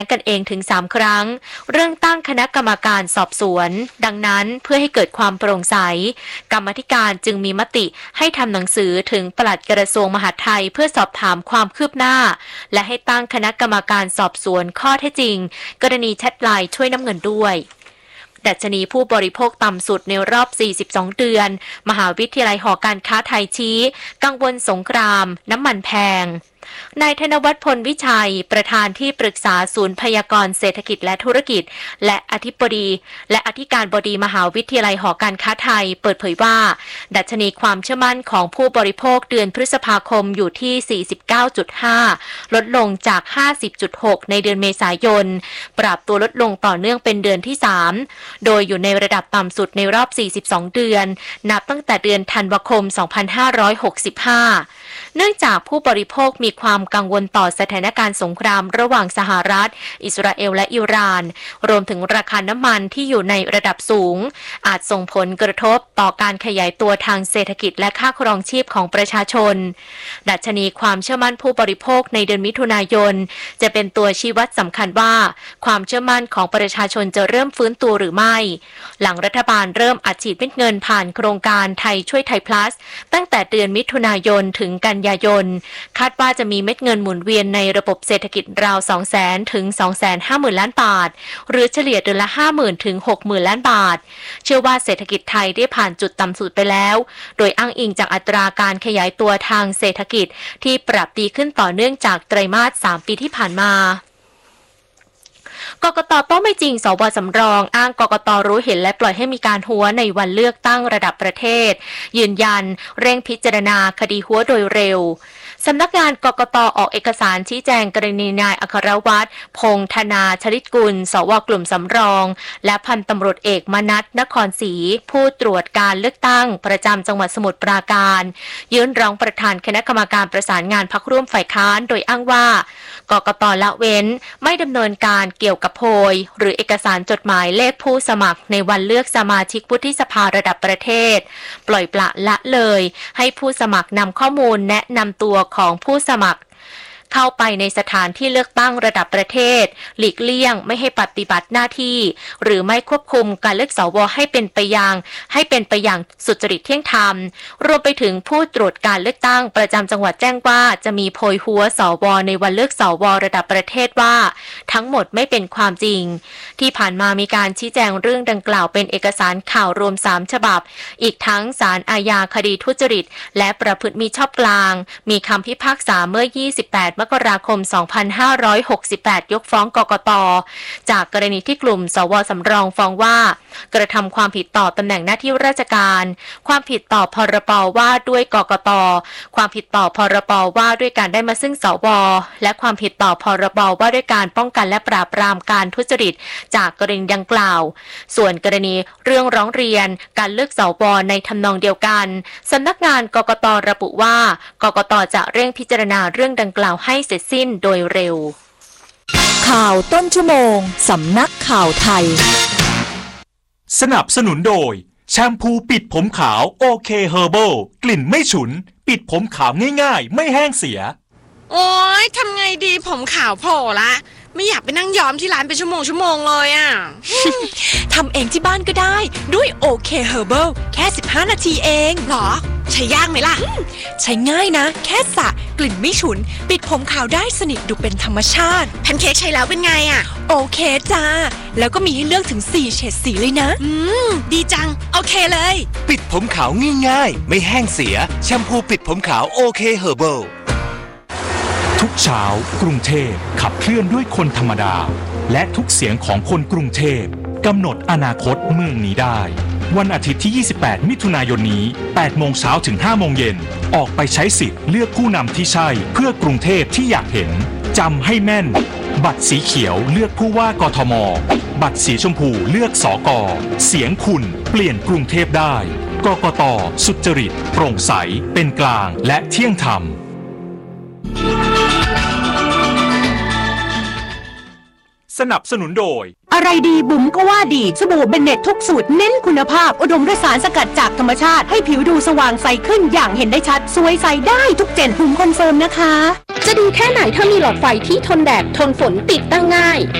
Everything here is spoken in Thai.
กันเองถึง3ครั้งเรื่องตั้งคณะกรรมการสอบสวนดังนั้นเพื่อให้เกิดความโปร่งใสกรรมาธิการจึงมีมติให้ทำหนังสือถึงปลัดกระทรวงมหาดไทยเพื่อสอบถามความคืบหน้าและให้ตั้งคณะกรรมการสอบสวนข้อเท็จจริงกรณีแชทไลน์ช่วยน้ำเงินด้วยดัชนีผู้บริโภคต่ำสุดในรอบ42เดือนมหาวิทยาลัยหอการค้าไทยชี้กังวลสงครามน้ำมันแพงนายธนวัฒน์พลวิชัยประธานที่ปรึกษาศูนย์พยากรณ์เศรษฐกิจและธุรกิจและอธิการบดีมหาวิทยาลัยหอการค้าไทยเปิดเผยว่าดัชนีความเชื่อมั่นของผู้บริโภคเดือนพฤษภาคมอยู่ที่ 49.5 ลดลงจาก 50.6 ในเดือนเมษายนปรับตัวลดลงต่อเนื่องเป็นเดือนที่ 3 โดยอยู่ในระดับต่ำสุดในรอบ42เดือนนับตั้งแต่เดือนธันวาคม 2565 เนื่องจากผู้บริโภคมีความกังวลต่อสถานการณ์สงครามระหว่างสหรัฐอิสราเอลและอิหร่านรวมถึงราคาน้ำมันที่อยู่ในระดับสูงอาจส่งผลกระทบต่อการขยายตัวทางเศรษฐกิจและค่าครองชีพของประชาชนดัชนีความเชื่อมั่นผู้บริโภคในเดือนมิถุนายนจะเป็นตัวชี้วัดสำคัญว่าความเชื่อมั่นของประชาชนจะเริ่มฟื้นตัวหรือไม่หลังรัฐบาลเริ่มอัดฉีดเม็ดเงินผ่านโครงการไทยช่วยไทย plus ตั้งแต่เดือนมิถุนายนถึงกันยายนคาดว่าจะมีเม็ดเงินหมุนเวียนในระบบเศรษฐกิจราว 200,000 ถึง 250,000 ล้านบาทหรือเฉลี่ยเดือนละ 50,000 ถึง 60,000 ล้านบาทเชื่อว่าเศรษฐกิจไทยได้ผ่านจุดต่ำสุดไปแล้วโดยอ้างอิงจากอัตราการขยายตัวทางเศรษฐกิจที่ปรับดีขึ้นต่อเนื่องจากไตรมาส 3 ปีที่ผ่านมากกต.ต้องไม่จริงสว.สำรองอ้างกกต.รู้เห็นและปล่อยให้มีการหัวในวันเลือกตั้งระดับประเทศยืนยันเร่งพิจารณาคดีหัวโดยเร็วสำนักงานกกต.ออกเอกสารชี้แจงกรณีนายอัครวัฒน์พงษ์ธนาชลิตกุลสว.กลุ่มสำรองและพันตำรวจเอกมนัสนครศรีผู้ตรวจการเลือกตั้งประจำจังหวัดสมุทรปราการยื่นร้องประธานคณะกรรมการประสานงานพรรคร่วมฝ่ายค้านโดยอ้างว่ากกต.ละเว้นไม่ดำเนินการเกี่ยวกับโพยหรือเอกสารจดหมายเลขผู้สมัครในวันเลือกสมาชิกวุฒิสภาระดับประเทศปล่อยปละละเลยให้ผู้สมัครนำข้อมูลแนะนำตัวของผู้สมัครเข้าไปในสถานที่เลือกตั้งระดับประเทศหลีกเลี่ยงไม่ให้ปฏิบัติหน้าที่หรือไม่ควบคุมการเลือกสวให้เป็นไปอย่างสุจริตเที่ยงธรรมรวมไปถึงผู้ตรวจการเลือกตั้งประจำจังหวัดแจ้งว่าจะมีโพยหัวสวในวันเลือกสวระดับประเทศว่าทั้งหมดไม่เป็นความจริงที่ผ่านมามีการชี้แจงเรื่องดังกล่าวเป็นเอกสารข่าวรวม3ฉบับอีกทั้งศาลอาญาคดีทุจริตและประพฤติมิชอบกลางมีคำพิพากษาเมื่อ28มกราคม 2568 ยกฟ้องกกต.จากกรณีที่กลุ่มสว.สำรองฟ้องว่ากระทำความผิดต่อตำแหน่งหน้าที่ราชการความผิดต่อพรบว่าด้วยกกต.ความผิดต่อพรบว่าด้วยการได้มาซึ่งสว.และความผิดต่อพรบว่าด้วยการป้องกันและปราบปรามการทุจริตจากกรณีดังกล่าวส่วนกรณีเรื่องร้องเรียนการเลือกสว.ในทำนองเดียวกันสำนักงานกกต.ระบุว่ากกต.จะเร่งพิจารณาเรื่องดังกล่าวให้เสร็จสิ้นโดยเร็วข่าวต้นชั่วโมงสำนักข่าวไทยสนับสนุนโดยแชมพูปิดผมขาวโอเคเฮอร์เบิลกลิ่นไม่ฉุนปิดผมขาวง่ายๆไม่แห้งเสียโอ๊ยทำไงดีผมขาวโผล่ละไม่อยากไปนั่งย้อมที่ร้านเป็นชั่วโมงเลยอ่ะทำเองที่บ้านก็ได้ด้วยโอเคเฮอร์เบิลแค่15นาทีเองหรอใช้ยากไหมล่ะใช้ง่ายนะแค่สระกลิ่นไม่ฉุนปิดผมขาวได้สนิทดูเป็นธรรมชาติแพนเค้กใช้แล้วเป็นไงอ่ะโอเคจ้าแล้วก็มีให้เลือกถึง4เฉดสีเลยนะดีจังโอเคเลยปิดผมขาวง่ายๆไม่แห้งเสียแชมพูปิดผมขาวโอเคเฮอร์เบิลทุกเช้ากรุงเทพขับเคลื่อนด้วยคนธรรมดาและทุกเสียงของคนกรุงเทพกำหนดอนาคตเมืองนี้ได้วันอาทิตย์ที่28มิถุนายนนี้8โมงเช้าถึง5โมงเย็นออกไปใช้สิทธิ์เลือกผู้นำที่ใช่เพื่อกรุงเทพที่อยากเห็นจำให้แม่นบัตรสีเขียวเลือกผู้ว่ากทมบัตรสีชมพูเลือกสก.เสียงคุณเปลี่ยนกรุงเทพได้กกต.สุจริตโปร่งใสเป็นกลางและเที่ยงธรรมสสนับสนุนโดยอะไรดีบุ๋มก็ว่าดีสบู่เบนเน็ตทุกสูตรเน้นคุณภาพอุดมด้วยสารสกัดจากธรรมชาติให้ผิวดูสว่างใสขึ้นอย่างเห็นได้ชัดสวยใสได้ทุกเจนบุ๋มคอนเฟิร์มนะคะจะดีแค่ไหนถ้ามีหลอดไฟที่ทนแดดทนฝนติดตั้งง่าย